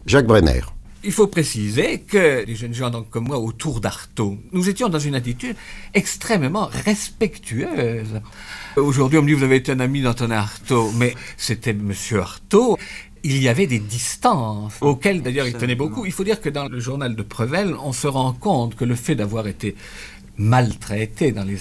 Jacques Brenner. Il faut préciser que les jeunes gens donc, comme moi autour d'Artaud, nous étions dans une attitude extrêmement respectueuse. Aujourd'hui, on me dit, vous avez été un ami d'Antonin Artaud, mais c'était Monsieur Artaud. Il y avait des distances, auxquelles d'ailleurs il tenait beaucoup. Il faut dire que dans le journal de Prevel, on se rend compte que le fait d'avoir été maltraité dans les